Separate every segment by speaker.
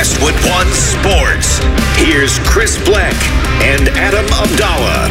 Speaker 1: Westwood One Sports. Here's Chris Black and Adam Abdallah.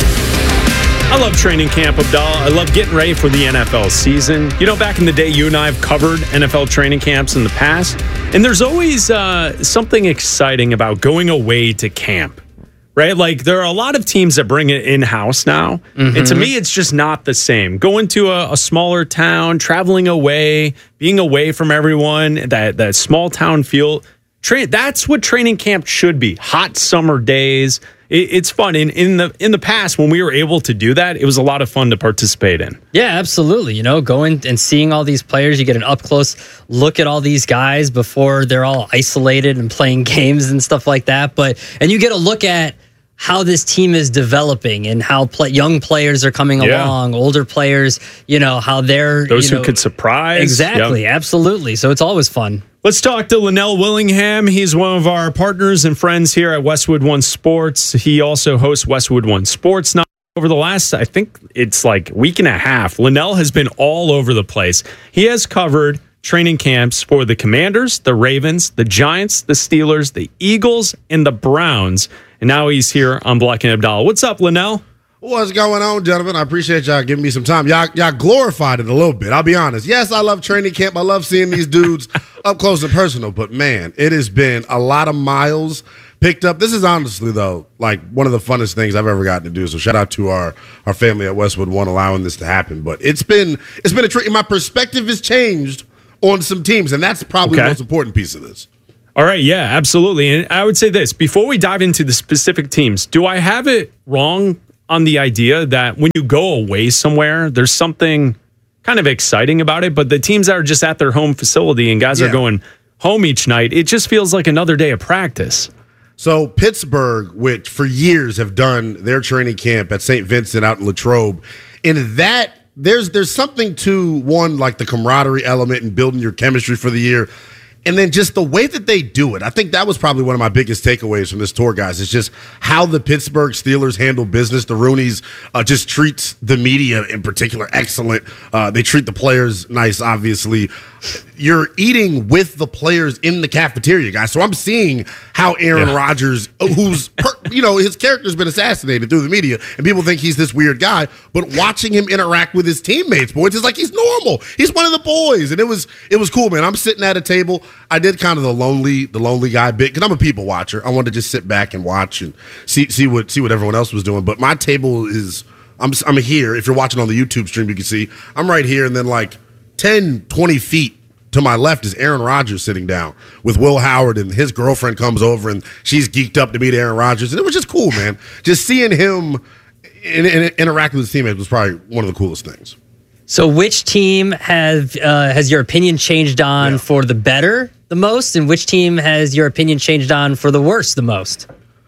Speaker 2: I love training camp, Abdallah. I love getting ready for the NFL season. You know, back in the day, you and I have covered NFL training camps in the past, and there's always something exciting about going away to camp, right? Like, there are a lot of teams that bring it in-house now, and to me, it's just not the same. Going to a smaller town, traveling away, being away from everyone, that small town feel, that's what training camp should be. Hot summer days. It's fun. In the past, when we were able to do that, it was a lot of fun to participate in.
Speaker 3: Yeah, absolutely. You know, going and seeing all these players, you get an up-close look at all these guys before they're all isolated and playing games and stuff like that. And you get a look at how this team is developing and how young players are coming along, older players, you know, how they're...
Speaker 2: Those who could surprise.
Speaker 3: Exactly, absolutely. So it's always fun.
Speaker 2: Let's talk to Linnell Willingham. He's one of our partners and friends here at Westwood One Sports. He also hosts Westwood One Sports. Now, over the last, I think it's like week and a half, Linnell has been all over the place. He has covered training camps for the Commanders, the Ravens, the Giants, the Steelers, the Eagles, and the Browns. And now he's here on Black and Abdallah. What's up, Linnell?
Speaker 4: What's going on, gentlemen? I appreciate y'all giving me some time. Y'all glorified it a little bit, I'll be honest. Yes, I love training camp. I love seeing these dudes up close and personal. But, man, it has been a lot of miles picked up. This is honestly, though, like one of the funnest things I've ever gotten to do. So shout out to our family at Westwood One allowing this to happen. But it's been a treat. My perspective has changed on some teams, and that's probably the most important piece of this.
Speaker 2: All right, yeah, absolutely. And I would say this, before we dive into the specific teams, do I have it wrong on the idea that when you go away somewhere, there's something kind of exciting about it, but the teams that are just at their home facility and guys are going home each night, it just feels like another day of practice.
Speaker 4: So Pittsburgh, which for years have done their training camp at St. Vincent out in Latrobe, in that there's something to, one, like the camaraderie element and building your chemistry for the year. And then just the way that they do it, I think that was probably one of my biggest takeaways from this tour, guys. It's just how the Pittsburgh Steelers handle business. The Rooneys just treats the media in particular excellent. They treat the players nice, obviously. You're eating with the players in the cafeteria, guys. So I'm seeing how Aaron Rodgers, his character's been assassinated through the media, and people think he's this weird guy, but watching him interact with his teammates, boys, it's like he's normal. He's one of the boys, and it was cool, man. I'm sitting at a table. I did kind of the lonely guy bit because I'm a people watcher. I wanted to just sit back and watch and see what everyone else was doing. But my table is I'm here. If you're watching on the YouTube stream, you can see I'm right here, and then like 10, 20 feet to my left is Aaron Rodgers sitting down with Will Howard, and his girlfriend comes over, and she's geeked up to meet Aaron Rodgers. And it was just cool, man. Just seeing him interact with his teammates was probably one of the coolest things.
Speaker 3: So which team has your opinion changed on for the better the most, and which team has your opinion changed on for the worse the most?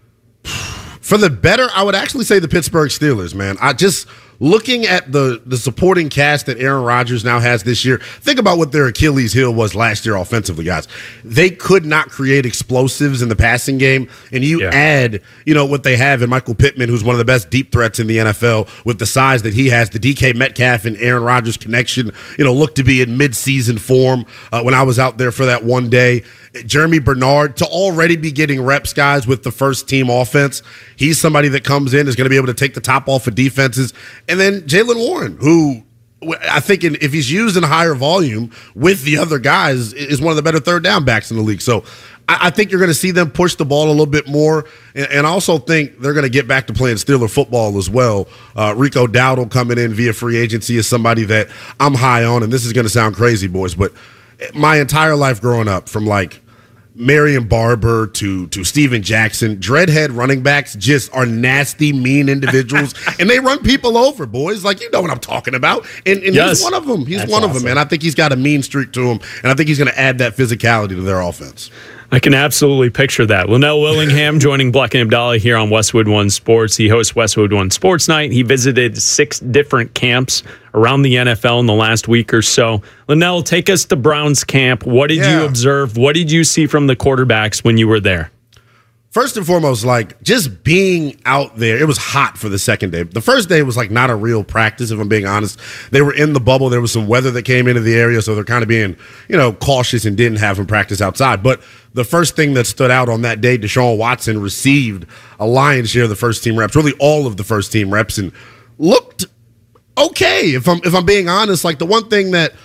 Speaker 4: For the better, I would actually say the Pittsburgh Steelers, man. Looking at the supporting cast that Aaron Rodgers now has this year, think about what their Achilles heel was last year offensively, guys. They could not create explosives in the passing game, and you add, what they have in Michael Pittman, who's one of the best deep threats in the NFL with the size that he has. The DK Metcalf and Aaron Rodgers connection, looked to be in mid-season form when I was out there for that one day. Jeremy Bernard, to already be getting reps, guys, with the first-team offense. He's somebody that comes in, is going to be able to take the top off of defenses. And then Jaylen Warren, who I think if he's used in higher volume with the other guys, is one of the better third down backs in the league. So I think you're going to see them push the ball a little bit more. And I also think they're going to get back to playing Steeler football as well. Rico Dowdle coming in via free agency is somebody that I'm high on. And this is going to sound crazy, boys, but my entire life growing up, from like Marion Barber to Steven Jackson, dreadhead running backs just are nasty, mean individuals, and they run people over, boys. Like, you know what I'm talking about. And he's one of them. He's one of them, man. I think he's got a mean streak to him, and I think he's going to add that physicality to their offense.
Speaker 2: I can absolutely picture that. Linnell Willingham joining Black and Abdallah here on Westwood One Sports. He hosts Westwood One Sports Night. He visited 6 different camps around the NFL in the last week or so. Linnell, take us to Browns camp. What did you observe? What did you see from the quarterbacks when you were there?
Speaker 4: First and foremost, like just being out there, it was hot for the second day. The first day was like not a real practice, if I'm being honest. They were in the bubble. There was some weather that came into the area, so they're kind of being, cautious and didn't have them practice outside. But the first thing that stood out on that day, Deshaun Watson received a lion's share of the first team reps, really all of the first team reps, and looked okay. If I'm being honest, like the one thing that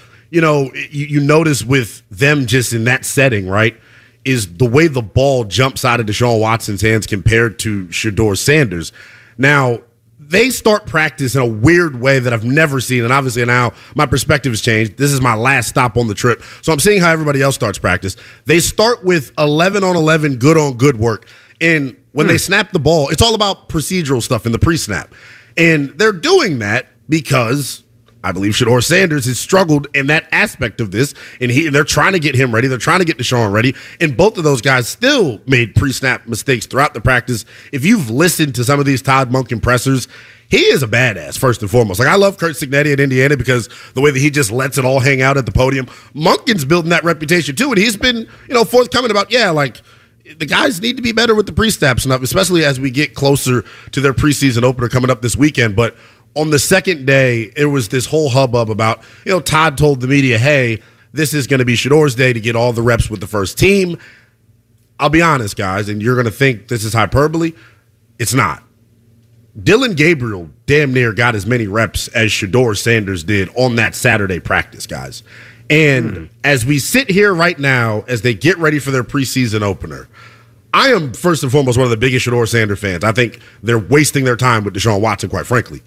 Speaker 4: you notice with them just in that setting, right, is the way the ball jumps out of Deshaun Watson's hands compared to Shedeur Sanders. Now, they start practice in a weird way that I've never seen, and obviously now my perspective has changed. This is my last stop on the trip, so I'm seeing how everybody else starts practice. They start with 11-on-11 good-on-good work, and when they snap the ball, it's all about procedural stuff in the pre-snap. And they're doing that because I believe Shedeur Sanders has struggled in that aspect of this, and they're trying to get him ready. They're trying to get Deshaun ready, and both of those guys still made pre-snap mistakes throughout the practice. If you've listened to some of these Todd Monken pressers, he is a badass, first and foremost. Like, I love Curt Cignetti at Indiana because the way that he just lets it all hang out at the podium. Monken's building that reputation, too, and he's been, forthcoming about, the guys need to be better with the pre-snap stuff, especially as we get closer to their preseason opener coming up this weekend. But on the second day, it was this whole hubbub about, Todd told the media, hey, this is going to be Shedeur's day to get all the reps with the first team. I'll be honest, guys, and you're going to think this is hyperbole. It's not. Dillon Gabriel damn near got as many reps as Shedeur Sanders did on that Saturday practice, guys. And as we sit here right now, as they get ready for their preseason opener, I am, first and foremost, one of the biggest Shedeur Sanders fans. I think they're wasting their time with Deshaun Watson, quite frankly.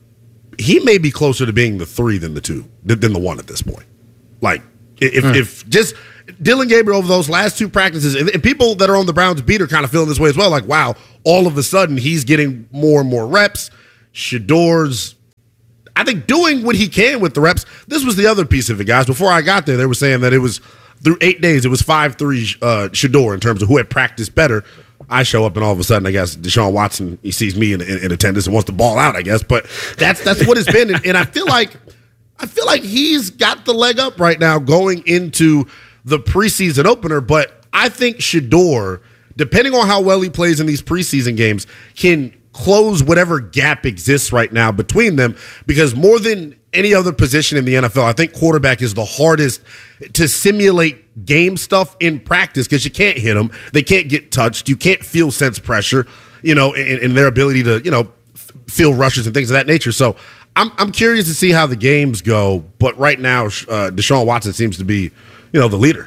Speaker 4: He may be closer to being the 3 than the 2, than the 1 at this point. Like, if just Dillon Gabriel over those last 2 practices, and people that are on the Browns beat are kind of feeling this way as well. Like, wow, all of a sudden he's getting more and more reps. Shedeur's, I think, doing what he can with the reps. This was the other piece of it, guys. Before I got there, they were saying that it was through 8 days, it was 5-3 Shedeur in terms of who had practiced better. I show up and all of a sudden, I guess, Deshaun Watson, he sees me in attendance and wants to ball out, I guess. But that's what it's been. And I feel like he's got the leg up right now going into the preseason opener. But I think Shedeur, depending on how well he plays in these preseason games, can close whatever gap exists right now between them, because more than any other position in the NFL, I think quarterback is the hardest to simulate game stuff in practice because you can't hit them. They can't get touched. You can't feel sense pressure, in their ability to, feel rushes and things of that nature. So I'm curious to see how the games go. But right now, Deshaun Watson seems to be, the leader.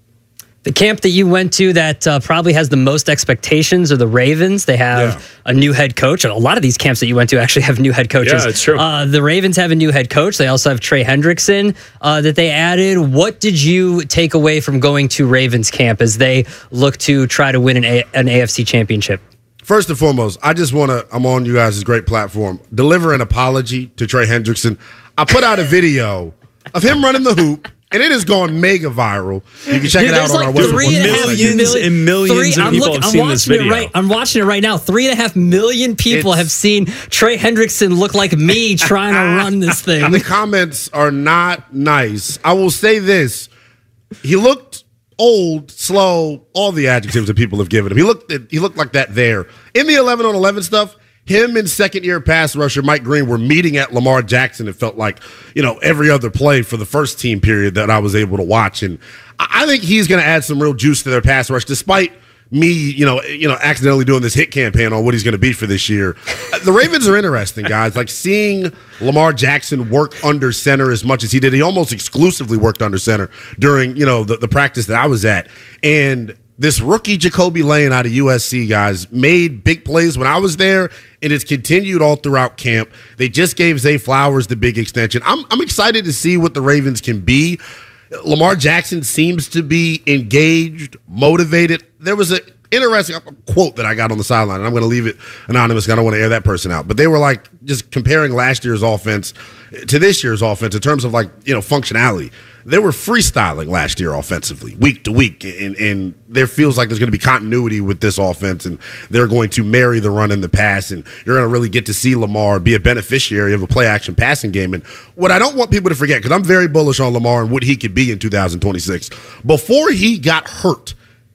Speaker 3: The camp that you went to that probably has the most expectations are the Ravens. They have a new head coach. A lot of these camps that you went to actually have new head coaches.
Speaker 2: Yeah, it's true.
Speaker 3: The Ravens have a new head coach. They also have Trey Hendrickson that they added. What did you take away from going to Ravens camp as they look to try to win an AFC championship?
Speaker 4: First and foremost, I just want to, I'm on you guys' great platform, deliver an apology to Trey Hendrickson. I put out a video of him running the hoop, and it has gone mega viral. You can check it out on our website.
Speaker 2: Millions and millions of people have seen this video.
Speaker 3: I'm watching it right now. 3.5 million people have seen Trey Hendrickson look like me trying to run this thing.
Speaker 4: The comments are not nice. I will say this. He looked old, slow, all the adjectives that people have given him. He looked like that there. In the 11-on-11 stuff, him and second-year pass rusher Mike Green were meeting at Lamar Jackson. It felt like, every other play for the first team period that I was able to watch. And I think he's going to add some real juice to their pass rush, despite me, accidentally doing this hit campaign on what he's going to be for this year. The Ravens are interesting, guys. Like, seeing Lamar Jackson work under center as much as he did. He almost exclusively worked under center during, the practice that I was at. And this rookie Jacoby Lane out of USC, guys, made big plays when I was there, and it's continued all throughout camp. They just gave Zay Flowers the big extension. I'm excited to see what the Ravens can be. Lamar Jackson seems to be engaged, motivated. There was an interesting quote that I got on the sideline, and I'm going to leave it anonymous. I don't want to air that person out. But they were like just comparing last year's offense to this year's offense in terms of functionality. They were freestyling last year offensively, week to week, and there feels like there's going to be continuity with this offense, and they're going to marry the run and the pass, and you're going to really get to see Lamar be a beneficiary of a play-action passing game. And what I don't want people to forget, because I'm very bullish on Lamar and what he could be in 2026, before he got hurt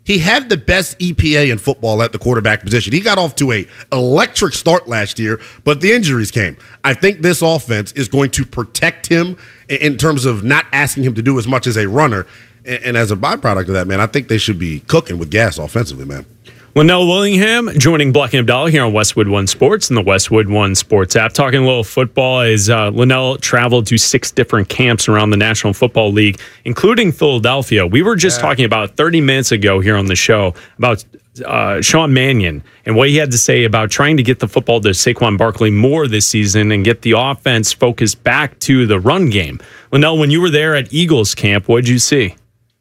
Speaker 4: he had the best EPA in football at the quarterback position. He got off to a electric start last year, but the injuries came. I think this offense is going to protect him in terms of not asking him to do as much as a runner. And as a byproduct of that, man, I think they should be cooking with gas offensively, man.
Speaker 2: Linnell Willingham joining Black and Abdallah here on Westwood One Sports and the Westwood One Sports app. Talking a little football as Linnell traveled to 6 different camps around the National Football League, including Philadelphia. We were just talking about 30 minutes ago here on the show about Sean Mannion and what he had to say about trying to get the football to Saquon Barkley more this season and get the offense focused back to the run game. Linnell, when you were there at Eagles camp, what did you see?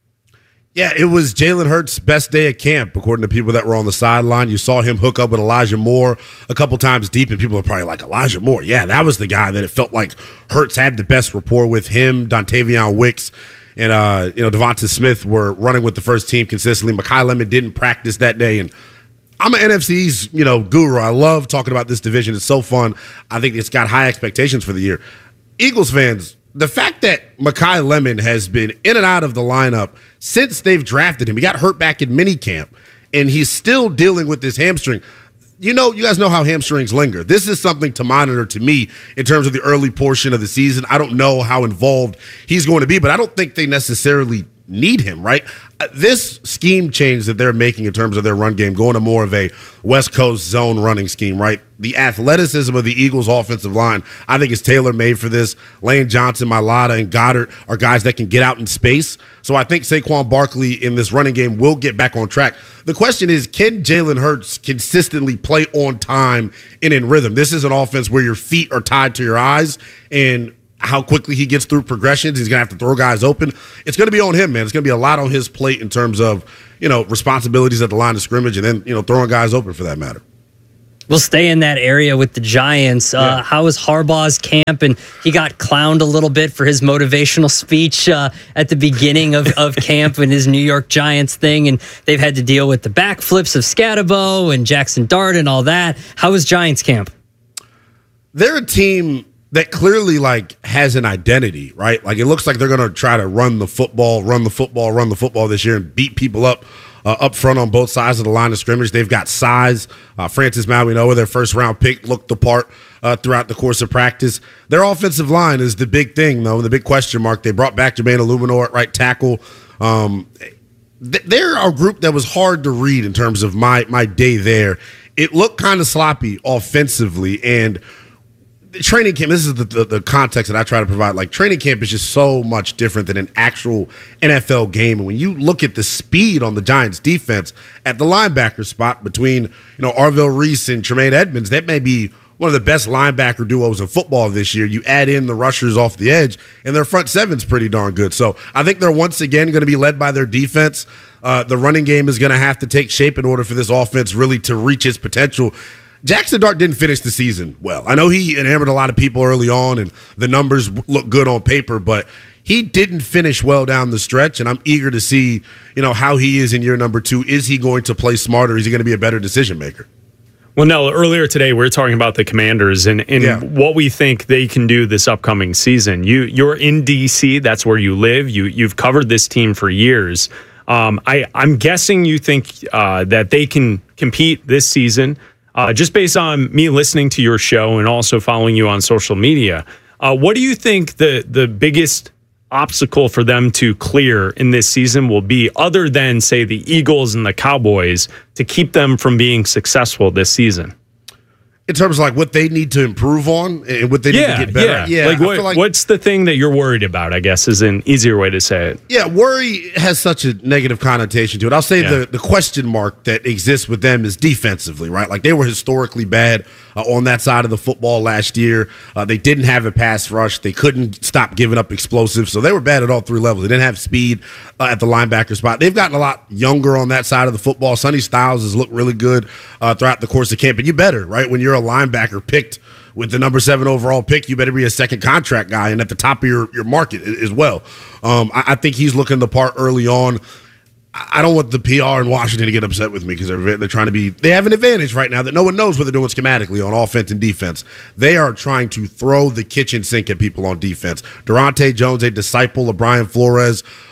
Speaker 4: Yeah, it was Jalen Hurts' best day at camp, according to people that were on the sideline. You saw him hook up with Elijah Moore a couple times deep, and people are probably like, Elijah Moore? Yeah, that was the guy that it felt like Hurts had the best rapport with. Him, Dontavion Wicks, and Devonta Smith were running with the first team consistently. Mekhi Lemon didn't practice that day, and I'm an NFC's guru. I love talking about this division. It's so fun. I think it's got high expectations for the year. Eagles fans, the fact that Mekhi Lemon has been in and out of the lineup since they've drafted him, he got hurt back in minicamp, and he's still dealing with this hamstring. You guys know how hamstrings linger. This is something to monitor to me in terms of the early portion of the season. I don't know how involved he's going to be, but I don't think they necessarily need him, right? This scheme change that they're making in terms of their run game, going to more of a West Coast zone running scheme, right? The athleticism of the Eagles' offensive line, I think, is tailor-made for this. Lane Johnson, Mailata, and Goddard are guys that can get out in space. So I think Saquon Barkley in this running game will get back on track. The question is, can Jalen Hurts consistently play on time and in rhythm? This is an offense where your feet are tied to your eyes, and how quickly he gets through progressions. He's going to have to throw guys open. It's going to be on him, man. It's going to be a lot on his plate in terms of, responsibilities at the line of scrimmage and then, throwing guys open for that matter.
Speaker 3: We'll stay in that area with the Giants. How was Harbaugh's camp? And he got clowned a little bit for his motivational speech at the beginning of camp and his New York Giants thing. And they've had to deal with the backflips of Scatterbo and Jackson Dart and all that. How was Giants camp?
Speaker 4: They're a team that clearly has an identity, right? Like, it looks like they're going to try to run the football this year and beat people up front on both sides of the line of scrimmage. They've got size. Francis Mauigoa, their first-round pick, looked the part throughout the course of practice. Their offensive line is the big thing, though, the big question mark. They brought back Jermaine Illuminor at right tackle. They're a group that was hard to read in terms of my day there. It looked kind of sloppy offensively, and training camp, this is the context that I try to provide. Like, training camp is just so much different than an actual NFL game. And when you look at the speed on the Giants defense at the linebacker spot between, Arvell Reese and Tremaine Edmonds, that may be one of the best linebacker duos in football this year. You add in the rushers off the edge, and their front seven's pretty darn good. So I think they're once again going to be led by their defense. The running game is going to have to take shape in order for this offense really to reach its potential. Jackson Dart didn't finish the season well. I know he enamored a lot of people early on, and the numbers look good on paper, but he didn't finish well down the stretch, and I'm eager to see, how he is in year number 2. Is he going to play smarter? Is he going to be a better decision maker?
Speaker 2: Well, no, earlier today we were talking about the Commanders and what we think they can do this upcoming season. You're in D.C., that's where you live. You've covered this team for years. I'm guessing you think that they can compete this season. Just based on me listening to your show and also following you on social media, what do you think the biggest obstacle for them to clear in this season will be, other than, say, the Eagles and the Cowboys, to keep them from being successful this season?
Speaker 4: In terms of what they need to improve on and what they need to get better.
Speaker 2: Yeah. What's the thing that you're worried about, I guess, is an easier way to say it.
Speaker 4: Yeah, worry has such a negative connotation to it. I'll say the question mark that exists with them is defensively, right? Like, they were historically bad on that side of the football last year. They didn't have a pass rush. They couldn't stop giving up explosives. So they were bad at all 3 levels. They didn't have speed at the linebacker spot. They've gotten a lot younger on that side of the football. Sonny Styles has looked really good throughout the course of camp. And you better, right? When you're a linebacker picked with the number 7 overall pick, you better be a second contract guy and at the top of your market as well. I think he's looking the part early on. I don't want the PR in Washington to get upset with me because they're trying to they have an advantage right now that no one knows what they're doing schematically on offense and defense. They are trying to throw the kitchen sink at people on defense. Durante Jones, a disciple of Brian Flores,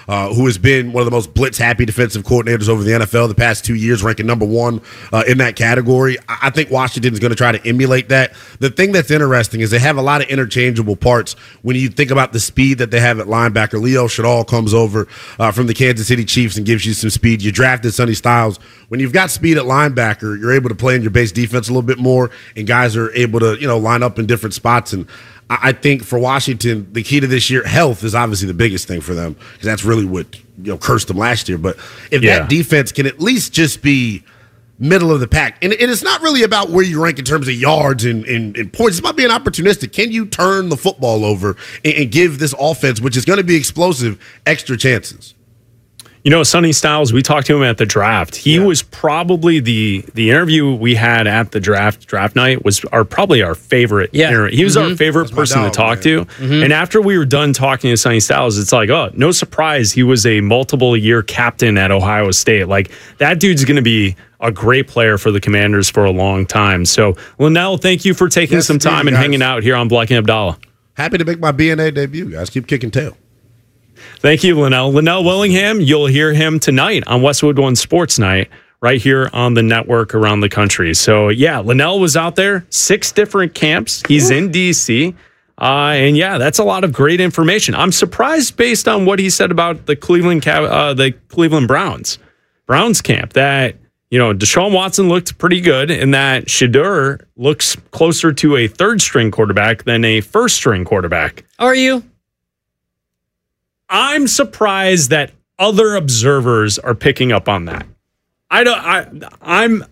Speaker 4: who has been one of the most blitz-happy defensive coordinators over the NFL the past 2 years, ranking number one in that category. I think Washington is going to try to emulate that. The thing that's interesting is they have a lot of interchangeable parts when you think about the speed that they have at linebacker. Leo Chenal comes over from the Kansas City Chiefs and gives you some speed. You drafted Sonny Styles. When you've got speed at linebacker, you're able to play in your base defense a little bit more, and guys are able to, line up in different spots. And I think for Washington, the key to this year, health is obviously the biggest thing for them, because that's really what cursed them last year. But if that defense can at least just be middle of the pack, and it's not really about where you rank in terms of yards and points. It's about being opportunistic. Can you turn the football over and give this offense, which is going to be explosive, extra chances?
Speaker 2: Sonny Styles, we talked to him at the draft. He was probably the interview we had at the draft night was probably our favorite. Yeah. He was our favorite person to talk to. Mm-hmm. And after we were done talking to Sonny Styles, it's like, oh, no surprise. He was a multiple year captain at Ohio State. Like, that dude's going to be a great player for the Commanders for a long time. So, Linnell, thank you for taking some time and hanging out here on Black and Abdallah.
Speaker 4: Happy to make my BNA debut, guys. Keep kicking tail.
Speaker 2: Thank you, Linnell. Linnell Willingham, you'll hear him tonight on Westwood One Sports Night right here on the network around the country. So, Linnell was out there, 6 different camps. He's in D.C., and that's a lot of great information. I'm surprised based on what he said about the Cleveland Browns camp that, Deshaun Watson looked pretty good, and that Shedeur looks closer to a third-string quarterback than a first-string quarterback.
Speaker 3: Are you?
Speaker 2: I'm surprised that other observers are picking up on that. I'm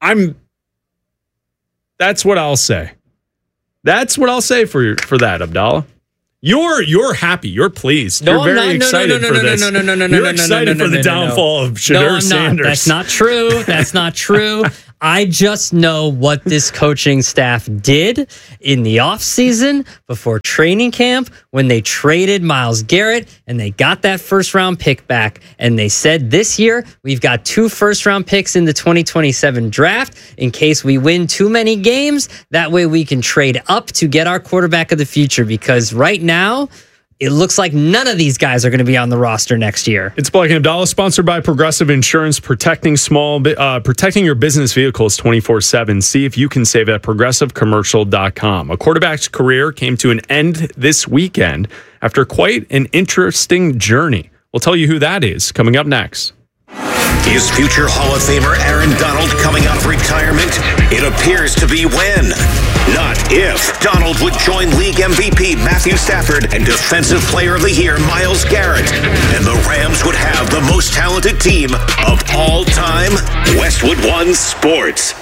Speaker 2: that's what I'll say. That's what I'll say for that, Abdallah. You're happy. You're pleased. You're very excited for this. You're excited for the downfall of Shedeur Sanders.
Speaker 3: That's not true. That's not true. I just know what this coaching staff did in the offseason before training camp when they traded Myles Garrett and they got that first-round pick back. And they said this year, we've got 2 first-round picks in the 2027 draft in case we win too many games. That way we can trade up to get our quarterback of the future, because right now, it looks like none of these guys are going to be on the roster next year.
Speaker 2: It's Black and Abdallah, sponsored by Progressive Insurance, protecting your business vehicles 24/7. See if you can save at progressivecommercial.com. A quarterback's career came to an end this weekend after quite an interesting journey. We'll tell you who that is coming up next.
Speaker 1: Is future Hall of Famer Aaron Donald coming out of retirement? It appears to be when, not if. Donald would join league MVP Matthew Stafford and Defensive Player of the Year Myles Garrett, and the Rams would have the most talented team of all time. Westwood One Sports.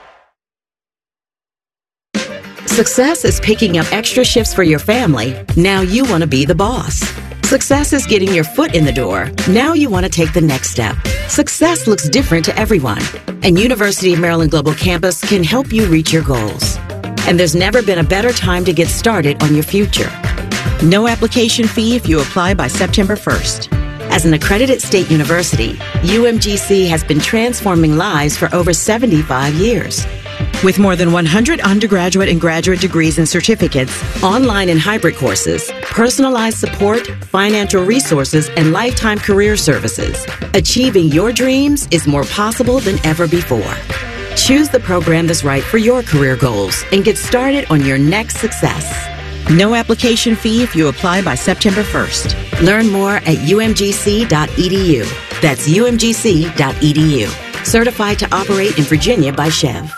Speaker 5: Success is picking up extra shifts for your family. Now you want to be the boss. Success is getting your foot in the door. Now you want to take the next step. Success looks different to everyone, and University of Maryland Global Campus can help you reach your goals. And there's never been a better time to get started on your future. No application fee if you apply by September 1st. As an accredited state university, UMGC has been transforming lives for over 75 years. With more than 100 undergraduate and graduate degrees and certificates, online and hybrid courses, personalized support, financial resources, and lifetime career services, achieving your dreams is more possible than ever before. Choose the program that's right for your career goals and get started on your next success. No application fee if you apply by September 1st. Learn more at umgc.edu. That's umgc.edu. Certified to operate in Virginia by Chev.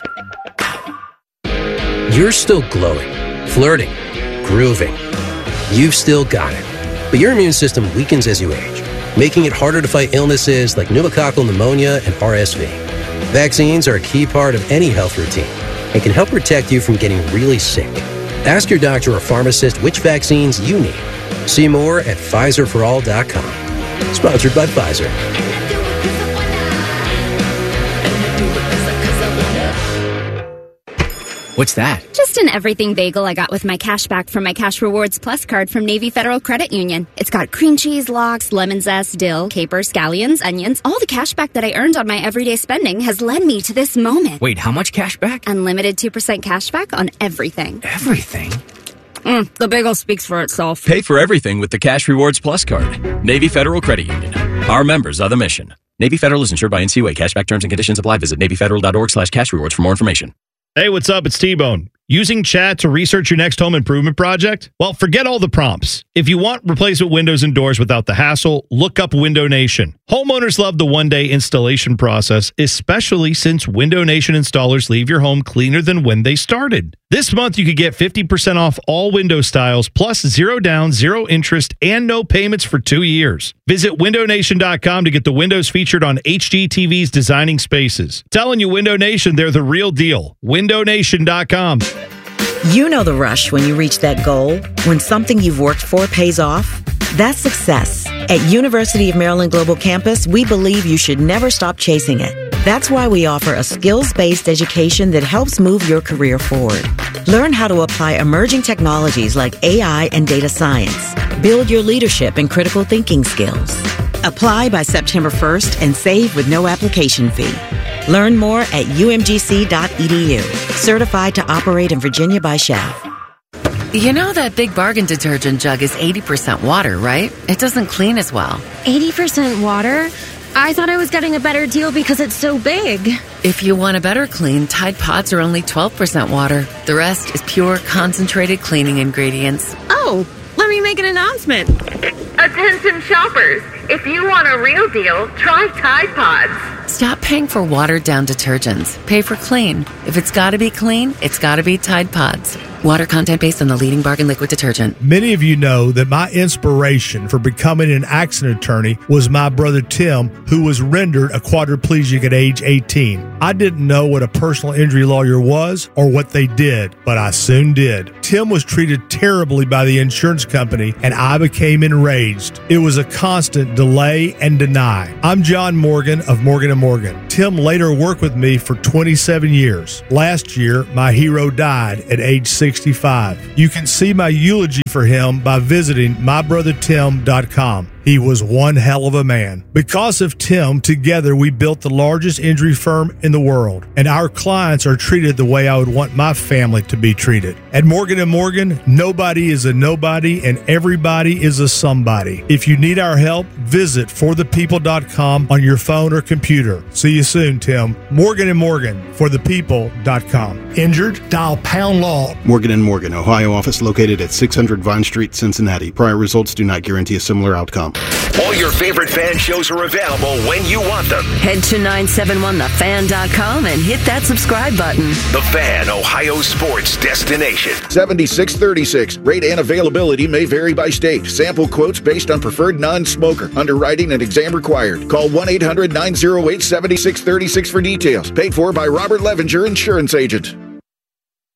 Speaker 6: You're still glowing, flirting, grooving. You've still got it. But your immune system weakens as you age, making it harder to fight illnesses like pneumococcal pneumonia and RSV. Vaccines are a key part of any health routine and can help protect you from getting really sick. Ask your doctor or pharmacist which vaccines you need. See more at PfizerForAll.com. Sponsored by Pfizer.
Speaker 7: What's that?
Speaker 8: Just an everything bagel I got with my cash back from my Cash Rewards Plus card from Navy Federal Credit Union. It's got cream cheese, lox, lemon zest, dill, capers, scallions, onions. All the cash back that I earned on my everyday spending has led me to this moment.
Speaker 7: Wait, how much cash back?
Speaker 8: Unlimited 2% cash back on everything.
Speaker 7: Everything?
Speaker 8: The bagel speaks for itself.
Speaker 7: Pay for everything with the Cash Rewards Plus card. Navy Federal Credit Union. Our members are the mission. Navy Federal is insured by NCUA. Cashback terms and conditions apply. Visit NavyFederal.org/cashrewards for more information.
Speaker 9: Hey, what's up? It's T-Bone. Using chat to research your next home improvement project? Well, forget all the prompts. If you want replacement windows and doors without the hassle, look up Window Nation. Homeowners love the one-day installation process, especially since Window Nation installers leave your home cleaner than when they started. This month, you could get 50% off all window styles, plus 0 down, 0 interest, and no payments for 2 years. Visit windownation.com to get the windows featured on HGTV's Designing Spaces. Telling you, Window Nation, they're the real deal. windownation.com.
Speaker 5: You know the rush when you reach that goal, when something you've worked for pays off. That's success. At University of Maryland Global Campus, we believe you should never stop chasing it. That's why we offer a skills-based education that helps move your career forward. Learn how to apply emerging technologies like AI and data science. Build your leadership and critical thinking skills. Apply by September 1st and save with no application fee. Learn more at umgc.edu. Certified to operate in Virginia by Shell.
Speaker 10: You know that Big Bargain detergent jug is 80% water, right? It doesn't clean as well.
Speaker 8: 80% water? I thought I was getting a better deal because it's so big.
Speaker 10: If you want a better clean, Tide Pods are only 12% water. The rest is pure, concentrated cleaning ingredients.
Speaker 8: Oh, let me make an announcement.
Speaker 11: Attention shoppers, if you want a real deal, try Tide Pods.
Speaker 10: Stop paying for watered-down detergents. Pay for clean. If it's got to be clean, it's got to be Tide Pods. Water content based on the leading bargain liquid detergent.
Speaker 12: Many of you know that my inspiration for becoming an accident attorney was my brother Tim, who was rendered a quadriplegic at age 18. I didn't know what a personal injury lawyer was or what they did, but I soon did. Tim was treated terribly by the insurance company, and I became enraged. It was a constant delay and deny. I'm John Morgan of Morgan & Morgan. Tim later worked with me for 27 years. Last year, my hero died at age 65. You can see my eulogy for him by visiting mybrothertim.com. He was one hell of a man. Because of Tim, together we built the largest injury firm in the world, and our clients are treated the way I would want my family to be treated. At Morgan & Morgan, nobody is a nobody and everybody is a somebody. If you need our help, visit forthepeople.com on your phone or computer. See you soon, Tim. Morgan & Morgan, forthepeople.com. Injured? Dial pound law.
Speaker 13: Morgan & Morgan, Ohio office located at 600 Vine Street, Cincinnati. Prior results do not guarantee a similar outcome.
Speaker 1: All your favorite fan shows are available when you want them.
Speaker 14: Head to 971thefan.com and hit that subscribe button.
Speaker 1: The Fan, Ohio sports destination.
Speaker 15: 7636. Rate and availability may vary by state. Sample quotes based on preferred non-smoker. Underwriting and exam required. Call 1-800-908-7636 for details. Paid for by Robert Levinger, insurance agent.